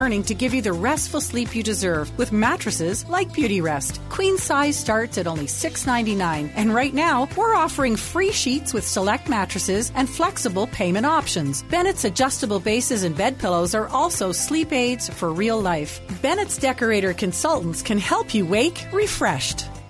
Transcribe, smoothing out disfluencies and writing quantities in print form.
To give you the restful sleep you deserve with mattresses like Beauty Rest. Queen size starts at only $6.99, and right now we're offering free sheets with select mattresses and flexible payment options. Bennett's adjustable bases and bed pillows are also sleep aids for real life. Bennett's Decorator Consultants can help you wake refreshed.